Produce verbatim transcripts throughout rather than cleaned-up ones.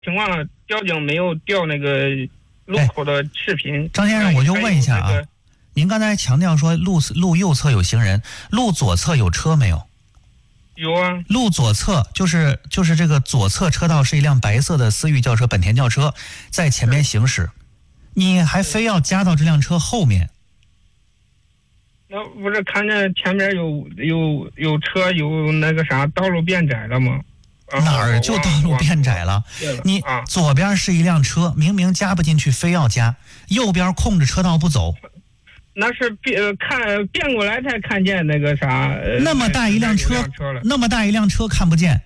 情况，交警没有调那个路口的视频。 哎、张先生，我就问一下啊， 那个、 您刚才强调说路路右侧有行人，路左侧有车没有？ 有啊。 路左侧就是就是这个左侧车道是一辆白色的思域轿车，本田轿车在前面行驶，你还非要加到这辆车后面？ 那不是看见前面有有有车有那个啥，道路变窄了吗？ 哪儿就道路变窄了？你左边是一辆车，明明加不进去，非要加；右边空着车道不走。 那是变看变过来才看见那个啥。 那么大一辆车，那么大一辆车看不见。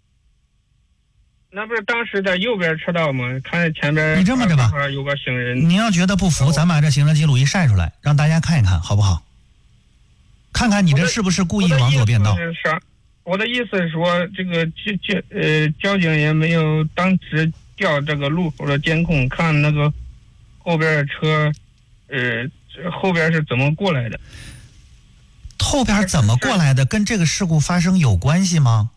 那不是当时在右边车道吗？看见前边。 你这么着吧， 有个行人。 你要觉得不服，咱把这行车记录仪晒出来，让大家看一看，好不好？看看你这是不是故意往左变道？ 我的意思是说，这个交交呃交警也没有当时调这个路口的监控，看那个后边的车，呃后边是怎么过来的？ 后边怎么过来的，跟这个事故发生有关系吗？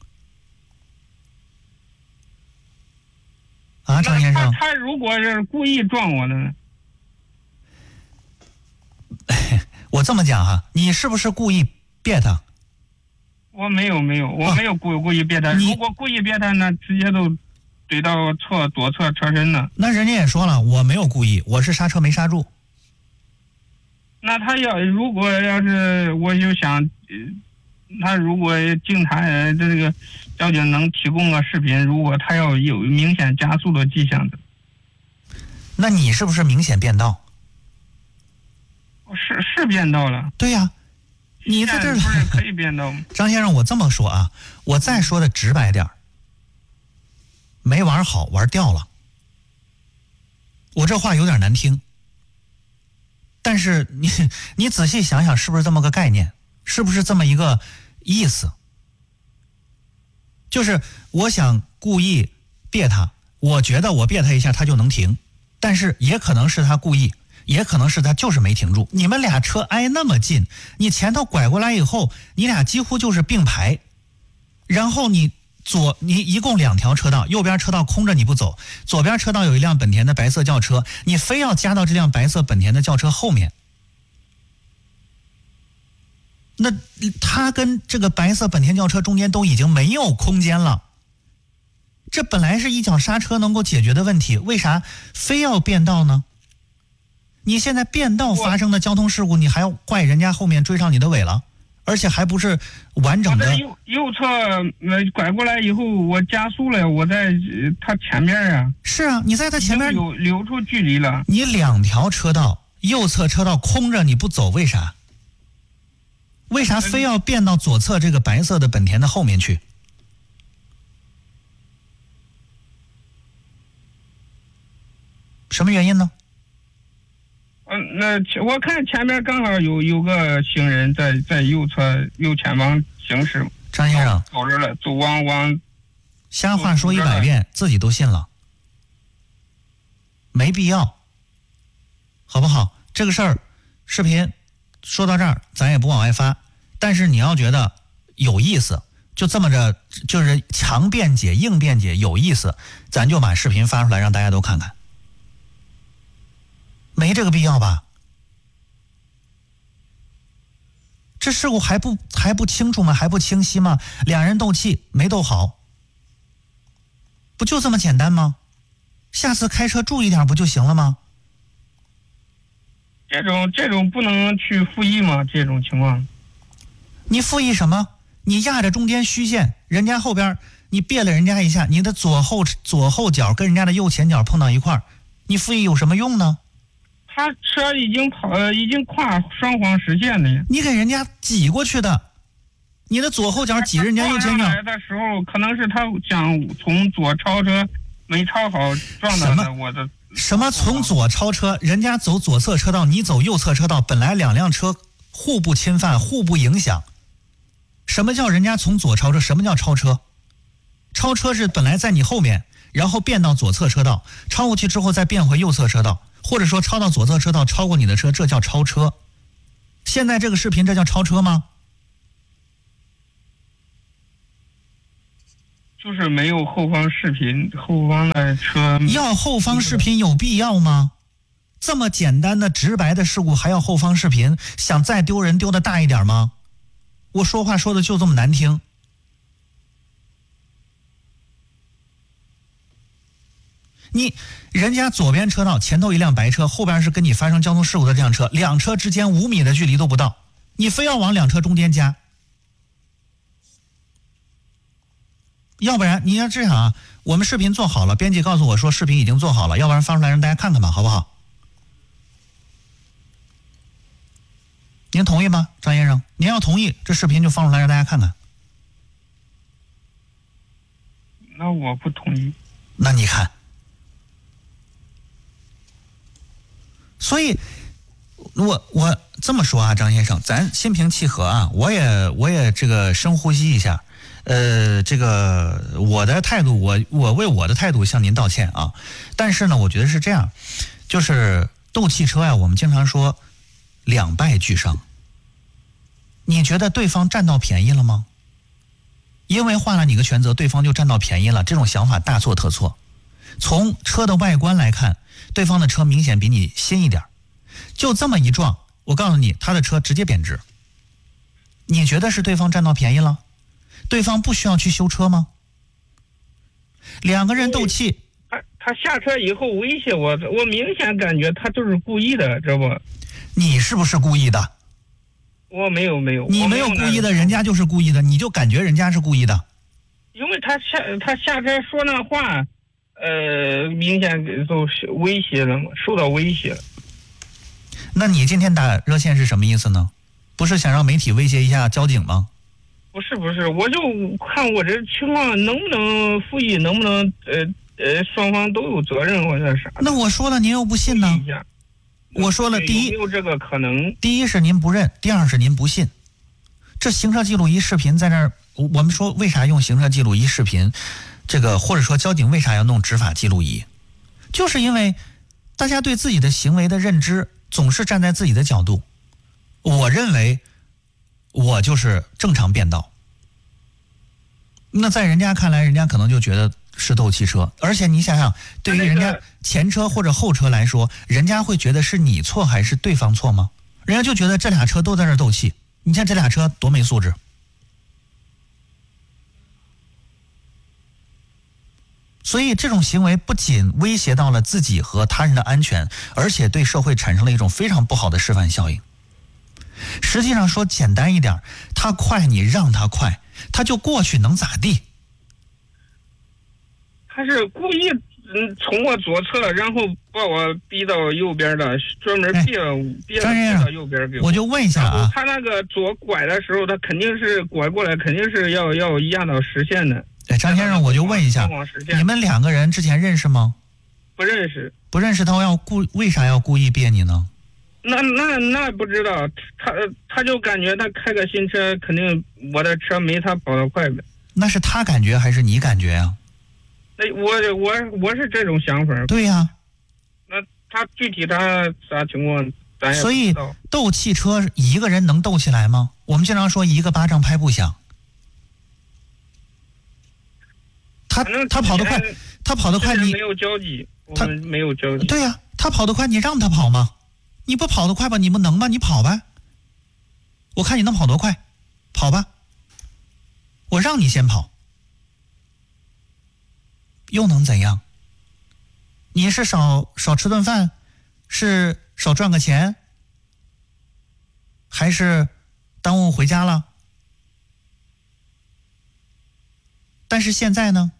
啊，张先生， 他他如果是故意撞我的呢？ 我这么讲哈，你是不是故意别他？ 我没有没有，我没有故故意别他。如果故意别他呢，直接都怼到侧左侧车身了。 那人家也说了，我没有故意，我是刹车没刹住。 那他要如果要是我就想，呃、他如果警察这个交警能提供个视频，如果他要有明显加速的迹象的， 那你是不是明显变道？ 是是变道了。 对呀、啊。你在这儿可以变道吗？ 张先生，我这么说啊，我再说的直白点，没玩好，玩掉了。我这话有点难听，但是你你仔细想想，是不是这么个概念？是不是这么一个意思？就是我想故意别他，我觉得我别他一下他就能停，但是也可能是他故意。也可能是他就是没停住，你们俩车挨那么近，你前头拐过来以后，你俩几乎就是并排，然后你左你一共两条车道，右边车道空着你不走，左边车道有一辆本田的白色轿车，你非要加到这辆白色本田的轿车后面，那他跟这个白色本田轿车中间都已经没有空间了，这本来是一脚刹车能够解决的问题，为啥非要变道呢？你现在变道发生的交通事故，你还要怪人家后面追上你的尾了，而且还不是完整的。 右右侧呃拐过来以后，我加速了，我在、呃、他前面啊。 是啊，你在他前面留留出距离了。 你两条车道，右侧车道空着你不走，为啥？为啥非要变到左侧这个白色的本田的后面去？什么原因呢？ 嗯，那我看前面刚好有有个行人在在右侧右前方行驶。 张先生， 走着了，走往往。 瞎话说一百遍，自己都信了，没必要，好不好？这个事儿，视频说到这儿，咱也不往外发。但是你要觉得有意思，就这么着，就是强辩解、硬辩解有意思，咱就把视频发出来，让大家都看看。没这个必要吧？这事故还不还不清楚吗？还不清晰吗？两人斗气没斗好，不就这么简单吗？下次开车注意点不就行了吗？ 这种这种不能去复议吗？这种情况， 你复议什么？你压着中间虚线，人家后边你别了人家一下，你的左后左后脚跟人家的右前脚碰到一块儿，你复议有什么用呢？ 他车已经跑，呃，已经跨双黄实线了呀。 你给人家挤过去的，你的左后脚挤人家右前脚。 来的时候，可能是他想从左超车，没超好撞到的我的。 什么从左超车？人家走左侧车道，你走右侧车道，本来两辆车互不侵犯，互不影响。什么叫人家从左超车？什么叫超车？超车是本来在你后面，然后变到左侧车道，超过去之后再变回右侧车道。或者说超到左侧车道超过你的车，这叫超车。现在这个视频这叫超车吗？ 就是没有后方视频，后方的车要后方视频有必要吗？这么简单的直白的事故还要后方视频，想再丢人丢的大一点吗？我说话说的就这么难听。你人家左边车道前头一辆白车，后边是跟你发生交通事故的这辆车，两车之间五米的距离都不到，你非要往两车中间夹。要不然你要这样啊，我们视频做好了，编辑告诉我说视频已经做好了，要不然放出来让大家看看吧，好不好？您同意吗，张先生？您要同意，这视频就放出来让大家看看。 那我不同意。 那你看，所以我我这么说啊，张先生，咱心平气和啊，我也我也这个深呼吸一下。呃，这个我的态度，我我为我的态度向您道歉啊。但是呢，我觉得是这样，就是斗汽车呀，我们经常说两败俱伤。你觉得对方占到便宜了吗？因为换了你个权责，对方就占到便宜了，这种想法大错特错。从车的外观来看，对方的车明显比你新一点，就这么一撞，我告诉你，他的车直接贬值。你觉得是对方占到便宜了？对方不需要去修车吗？两个人斗气， 他他下车以后威胁我，我明显感觉他就是故意的，知道不？ 你是不是故意的？ 我没有没有， 你没有故意的，人家就是故意的，你就感觉人家是故意的。 因为他下他下车说那话，呃，明显都是威胁了嘛，受到威胁。 那你今天打热线是什么意思呢？不是想让媒体威胁一下交警吗？ 不是不是，我就看我这情况能不能复议，能不能呃呃双方都有责任或者啥。 那我说了，您又不信呢？我说了，第一有没有这个可能？ 第一是您不认，第二是您不信。这行车记录仪视频在那儿，我们说为啥用行车记录仪视频？这个或者说交警为啥要弄执法记录仪？就是因为大家对自己的行为的认知总是站在自己的角度。我认为我就是正常变道，那在人家看来，人家可能就觉得是斗汽车。而且你想想，对于人家前车或者后车来说，人家会觉得是你错还是对方错吗？人家就觉得这俩车都在这斗气，你看这俩车多没素质。所以这种行为不仅威胁到了自己和他人的安全，而且对社会产生了一种非常不好的示范效应。实际上说简单一点，他快你让他快，他就过去能咋地？ 他是故意嗯从我左侧，然后把我逼到右边的，专门逼了、哎、逼了逼到右边给我。 我就问一下啊， 他那个左拐的时候，他肯定是拐过来，肯定是要要压到实线的。 哎，张先生，我就问一下，你们两个人之前认识吗？ 不认识。 不认识，他要故为啥要故意别你呢？ 那那那不知道，他他就感觉他开个新车，肯定我的车没他跑得快呗。 那是他感觉还是你感觉呀、啊？ 那我我我是这种想法。 对呀、啊。 那他具体他啥情况咱也不知道。 所以斗汽车一个人能斗起来吗？我们经常说一个巴掌拍不响。他他跑得快，他跑得快，你没有交集，我们没有交集。 对呀、啊，他跑得快，你让他跑吗？你不跑得快吧？你不能吧？你跑吧，我看你能跑多快，跑吧。我让你先跑，又能怎样？你是少少吃顿饭，是少赚个钱，还是耽误回家了？但是现在呢？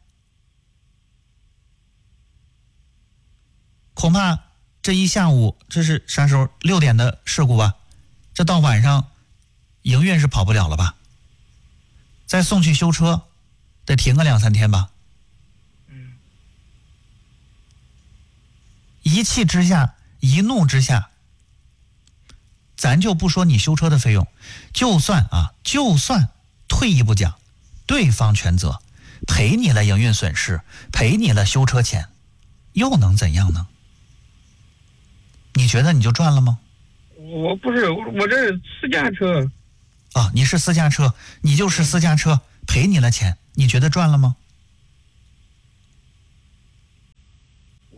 恐怕这一下午，这是啥时候？六点的事故吧？这到晚上，营运是跑不了了吧？再送去修车，得停个两三天吧。 嗯。 一气之下，一怒之下，咱就不说你修车的费用，就算啊，就算退一步讲，对方全责，赔你了营运损失，赔你了修车钱，又能怎样呢？你觉得你就赚了吗？ 我不是，我这是私家车。 啊，你是私家车，你就是私家车，赔你了钱，你觉得赚了吗？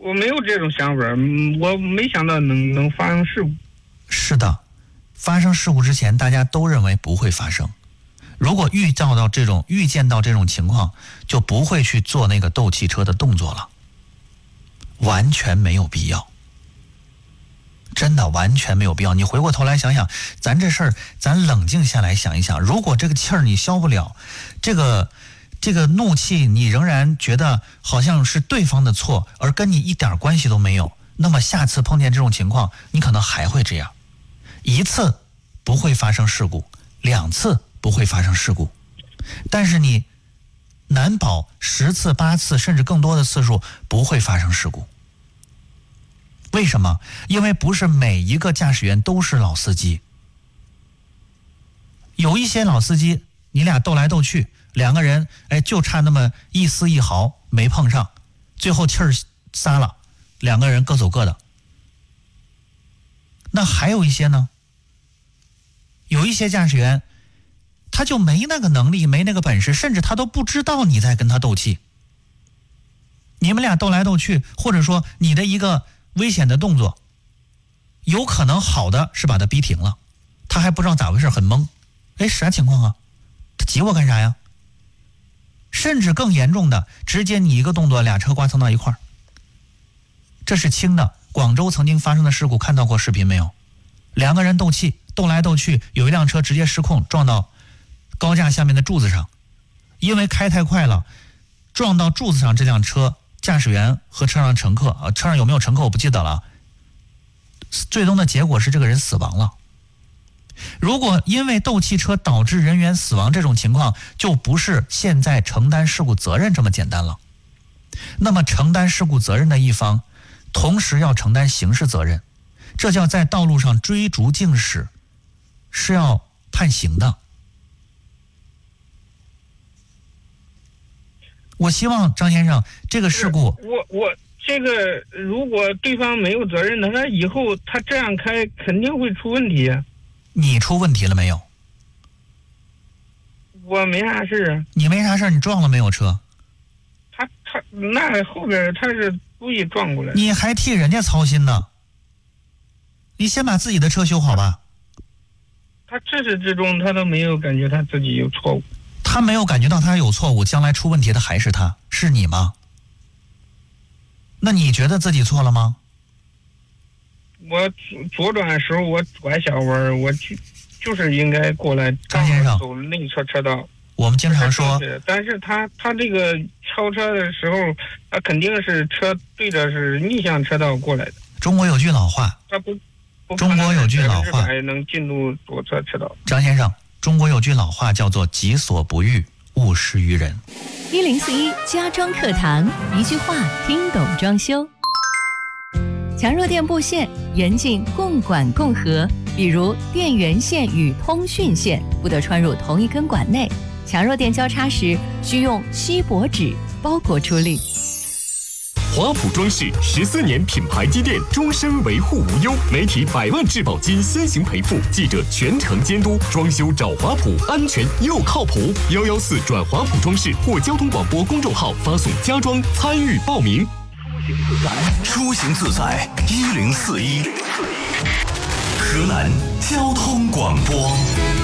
我没有这种想法，我没想到能能发生事故。 是的，发生事故之前，大家都认为不会发生。如果遇到到这种预见到这种情况，就不会去做那个斗气车的动作了，完全没有必要。真的完全没有必要。你回过头来想想，咱这事儿，咱冷静下来想一想，如果这个气儿你消不了，这个这个怒气你仍然觉得好像是对方的错，而跟你一点关系都没有，那么下次碰见这种情况，你可能还会这样。一次不会发生事故，两次不会发生事故，但是你难保十次、八次甚至更多的次数不会发生事故。为什么？因为不是每一个驾驶员都是老司机，有一些老司机你俩斗来斗去，两个人哎就差那么一丝一毫没碰上，最后气儿撒了，两个人各走各的。那还有一些呢，有一些驾驶员他就没那个能力，没那个本事，甚至他都不知道你在跟他斗气。你们俩斗来斗去，或者说你的一个危险的动作，有可能好的是把他逼停了，他还不知道咋回事，很懵。哎，啥情况啊？他急我干啥呀？甚至更严重的，直接你一个动作，俩车刮蹭到一块儿。这是轻的。广州曾经发生的事故看到过视频没有？两个人斗气，斗来斗去，有一辆车直接失控撞到高架下面的柱子上，因为开太快了，撞到柱子上，这辆车驾驶员和车上的乘客啊，车上有没有乘客我不记得了，最终的结果是这个人死亡了。如果因为斗气车导致人员死亡这种情况，就不是现在承担事故责任这么简单了。那么承担事故责任的一方同时要承担刑事责任，这叫在道路上追逐竞驶，是要判刑的。我希望张先生这个事故， 我我这个如果对方没有责任的，他以后他这样开肯定会出问题啊。 你出问题了没有？ 我没啥事啊。 你没啥事，你撞了没有车？ 他他那后边他是故意撞过来， 你还替人家操心呢。你先把自己的车修好吧。 他自始至终他都没有感觉他自己有错误。 他没有感觉到他有错误，将来出问题的还是他，是你吗？那你觉得自己错了吗？ 我左转的时候我拐小弯，我就就是应该过来张先生走内侧车道。 我们经常说， 但是他他这个超车的时候，他肯定是车对着是逆向车道过来的。 中国有句老话， 他不，不中国有句老话， 还能进入左侧车道。 张先生，中国有句老话叫做己所不欲，勿施于人。 一零四一家装课堂，一句话听懂装修。强弱电布线严禁共管共合，比如电源线与通讯线不得穿入同一根管内。强弱电交叉时，需用锡箔纸包裹处理。 华普装饰十四年品牌积淀，终身维护无忧，媒体百万质保金先行赔付，记者全程监督，装修找华普，安全又靠谱。幺幺四转华普装饰或交通广播公众号发送家装参与报名。 出行自在一零四一，河南交通广播。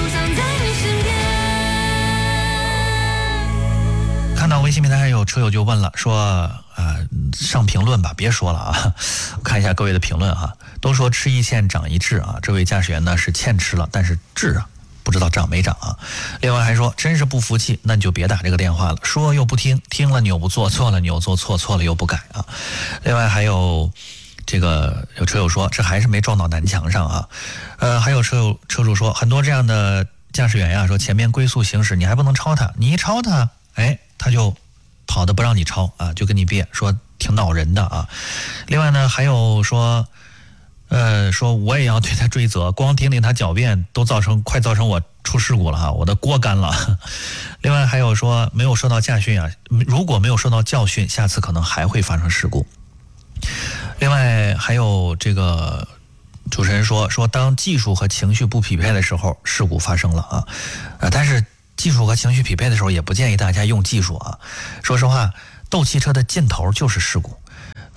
看到微信平台上有车友就问了，说啊，上评论吧，别说了啊，看一下各位的评论哈，都说吃一堑长一智啊，这位驾驶员呢是堑吃了，但是智啊不知道长没长啊。另外还说真是不服气，那你就别打这个电话了，说又不听，听了你又不做，做了你又做错，错了又不改啊。另外还有这个有车友说这还是没撞到南墙上啊，呃，还有车友车主说很多这样的驾驶员呀，说前面龟速行驶你还不能超他，你一超他，哎，他就跑的不让你超啊，就跟你别说，挺恼人的啊。另外呢，还有说，呃，说我也要对他追责，光听听他狡辩都造成快造成我出事故了哈，我的锅干了。另外还有说没有受到驾训啊，如果没有受到教训，下次可能还会发生事故。另外还有这个主持人说说当技术和情绪不匹配的时候，事故发生了啊，啊，但是技术和情绪匹配的时候，也不建议大家用技术啊。说实话，斗气车的尽头就是事故。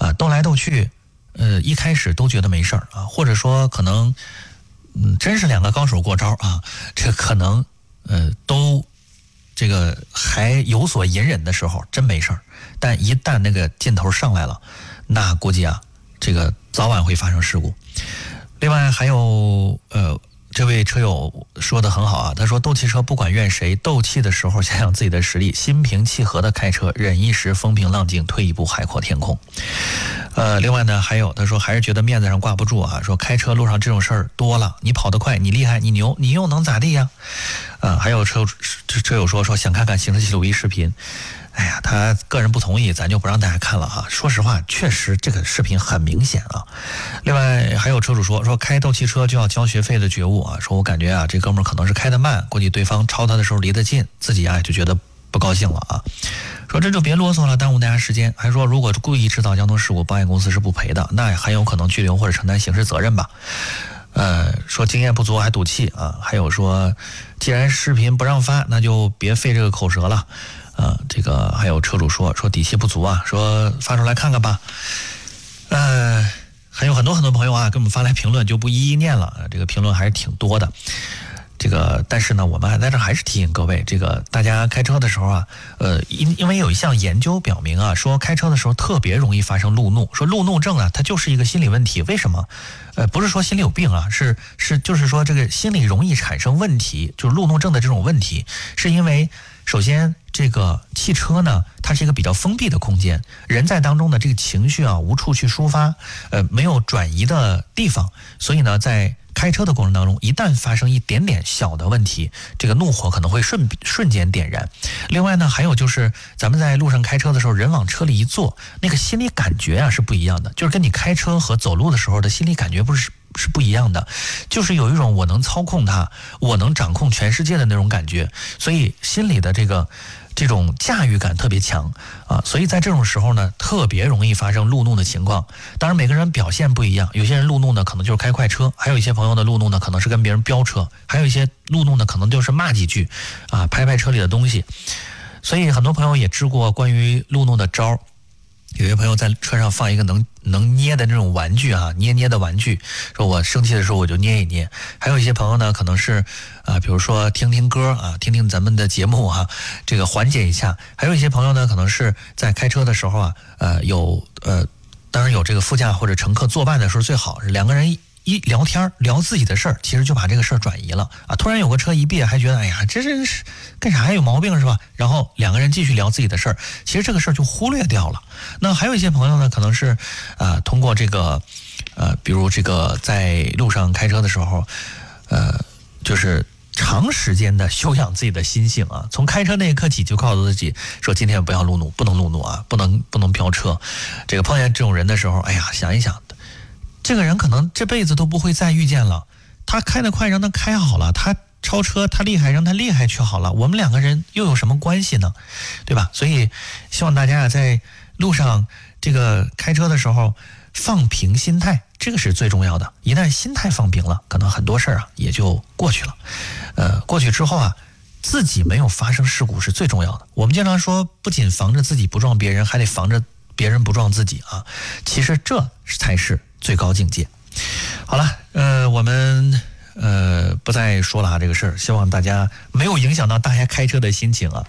啊，斗来斗去，呃，一开始都觉得没事儿啊，或者说可能，嗯，真是两个高手过招啊，这可能呃都这个还有所隐忍的时候，真没事儿。但一旦那个劲头上来了，那估计啊，这个早晚会发生事故。另外还有呃。这位车友说的很好啊，他说斗气车不管怨谁，斗气的时候想想自己的实力，心平气和的开车，忍一时风平浪静，退一步海阔天空。呃，另外呢还有他说还是觉得面子上挂不住啊，说开车路上这种事儿多了，你跑得快，你厉害，你牛，你又能咋地呀？呃，还有车车友说说想看看行车记录仪视频。哎呀，他个人不同意，咱就不让大家看了哈。说实话，确实这个视频很明显啊。另外还有车主说说开斗气车就要交学费的觉悟啊，说我感觉啊这哥们儿可能是开得慢，估计对方超他的时候离得近，自己啊就觉得不高兴了啊。说这就别啰嗦了，耽误大家时间。还说如果故意制造交通事故，保险公司是不赔的，那很有可能拘留或者承担刑事责任吧。呃，说经验不足还赌气啊。还有说既然视频不让发，那就别费这个口舌了。呃，这个还有车主说说底气不足啊，说发出来看看吧。呃，还有很多很多朋友啊给我们发来评论，就不一一念了，这个评论还是挺多的。这个但是呢，我们还在这还是提醒各位，这个大家开车的时候啊，呃，因因为有一项研究表明啊，说开车的时候特别容易发生路怒，说路怒症啊，它就是一个心理问题。为什么？呃，不是说心里有病啊，是是就是说这个心理容易产生问题，就是路怒症的这种问题，是因为首先这个汽车呢，它是一个比较封闭的空间，人在当中的这个情绪啊无处去抒发，呃，没有转移的地方，所以呢，在开车的过程当中，一旦发生一点点小的问题，这个怒火可能会瞬瞬间点燃。另外呢，还有就是咱们在路上开车的时候，人往车里一坐，那个心理感觉啊是不一样的，就是跟你开车和走路的时候的心理感觉不是是不一样的，就是有一种我能操控它，我能掌控全世界的那种感觉，所以心里的这个这种驾驭感特别强啊，所以在这种时候呢，特别容易发生路怒的情况。当然每个人表现不一样，有些人路怒呢可能就是开快车，还有一些朋友的路怒呢可能是跟别人飙车，还有一些路怒呢可能就是骂几句啊，拍拍车里的东西。所以很多朋友也知过关于路怒的招，有些朋友在车上放一个能能捏的那种玩具啊，捏捏的玩具，说我生气的时候我就捏一捏。还有一些朋友呢可能是啊，比如说听听歌啊，听听咱们的节目啊，这个缓解一下。还有一些朋友呢可能是在开车的时候啊，呃有呃当然有这个副驾或者乘客作伴的时候最好是两个人一一聊天聊自己的事儿，其实就把这个事儿转移了啊。突然有个车一别，还觉得哎呀这这是干啥有毛病是吧？然后两个人继续聊自己的事儿，其实这个事儿就忽略掉了。那还有一些朋友呢，可能是啊、呃、通过这个呃比如这个在路上开车的时候，呃就是长时间的修养自己的心性啊，从开车那一刻起就告诉自己说今天不要路怒，不能路怒啊，不能不能飙车。这个碰见这种人的时候，哎呀想一想。这个人可能这辈子都不会再遇见了，他开得快让他开好了，他超车他厉害让他厉害去好了，我们两个人又有什么关系呢？对吧？所以希望大家啊在路上这个开车的时候放平心态，这个是最重要的。一旦心态放平了，可能很多事儿啊也就过去了。呃，过去之后啊，自己没有发生事故是最重要的。我们经常说，不仅防着自己不撞别人，还得防着别人不撞自己啊。其实这才是最高境界。好了，呃，我们呃不再说了啊，这个事儿，希望大家没有影响到大家开车的心情啊。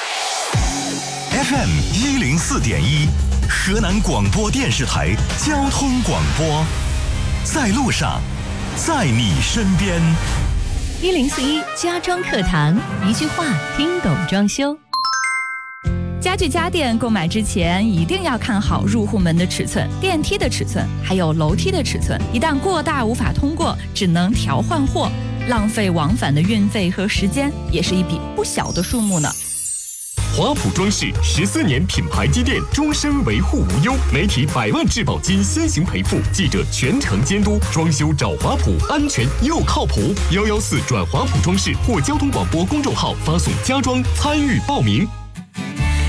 F M 一零四点一，河南广播电视台交通广播，在路上，在你身边。 一零四一家装课堂，一句话听懂装修。 家具家电购买之前一定要看好入户门的尺寸、电梯的尺寸，还有楼梯的尺寸。一旦过大无法通过，只能调换货，浪费往返的运费和时间，也是一笔不小的数目呢。 华普装饰十四年品牌积淀，终身维护无忧，媒体百万质保金先行赔付，记者全程监督，装修找华普，安全又靠谱。幺幺四转华普装饰或交通广播公众号发送家装参与报名。